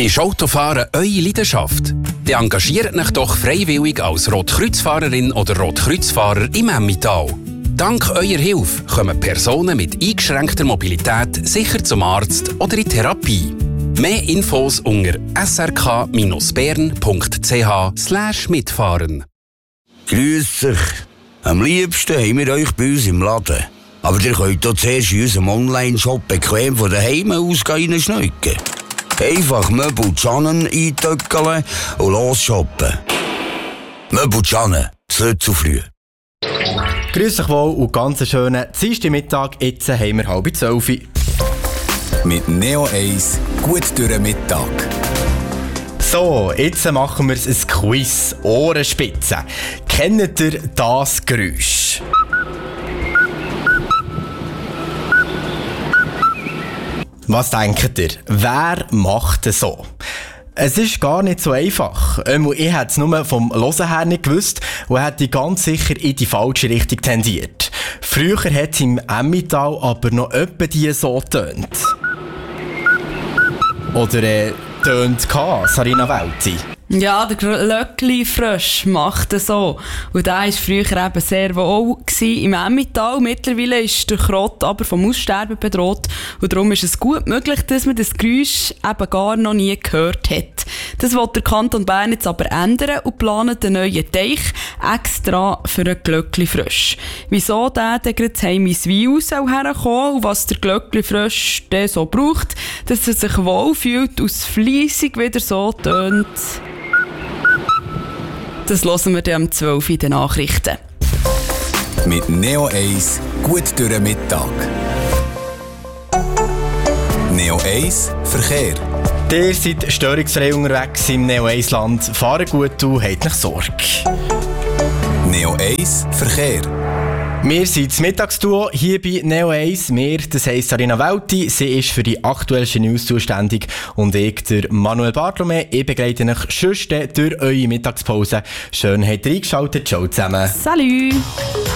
Ist Autofahren eure Leidenschaft? Dann engagiert euch doch freiwillig als Rotkreuzfahrerin oder Rotkreuzfahrer im Emmental. Dank eurer Hilfe kommen Personen mit eingeschränkter Mobilität sicher zum Arzt oder in Therapie. Mehr Infos unter srk-bern.ch/mitfahren. Grüß euch. Am liebsten haben wir euch bei uns im Laden. Aber ihr könnt auch zuerst in unserem Online-Shop bequem von daheim aus reinschneiden. Einfach Möbel-Jannen eintöckeln und losshoppen. Möbel-Jannen, zu früh. Grüß euch wohl und ganz einen schönen Dienstagmittag. Jetzt haben wir 11:30. Mit Neo 1 gut durch den Mittag. So, jetzt machen wir ein Quiz. Ohrenspitze. Kennt ihr das Geräusch? Was denkt ihr? Wer macht es so? Es ist gar nicht so einfach. Ich hätte es nur vom Hören her nicht gewusst und hätte ganz sicher in die falsche Richtung tendiert. Früher hat es im Emmental aber noch etwa die so getönt. Oder tönt Sarina Welti? Ja, der Glöckli-Frösch macht es so. Und der war früher eben sehr wohl im Emmental. Mittlerweile ist der Krott aber vom Aussterben bedroht. Und darum ist es gut möglich, dass man das Geräusch eben gar noch nie gehört hat. Das will der Kanton Bern jetzt aber ändern und plant einen neuen Teich extra für einen Glöckli-Frösch. Wieso der gerade Heimiswil herkommen und was der Glöckli-Frösch so braucht, dass er sich wohlfühlt und fleissig wieder so tönt. Das hören wir dann um 12 Uhr in den Nachrichten. Mit Neo 1 gut durch den Mittag. Neo 1 Verkehr. Ihr seid störungsfrei unterwegs im Neo 1 Land. Fahrt gut und habt nicht Sorge. Neo 1 Verkehr. Wir sind das Mittagsduo hier bei Neo 1. Wir, das heisst Sarina Welti, sie ist für die aktuellsten News zuständig und ich, der Manuel Bartolome. Ich begleite euch sonst durch eure Mittagspause. Schön, habt ihr eingeschaltet. Ciao zusammen. Salut!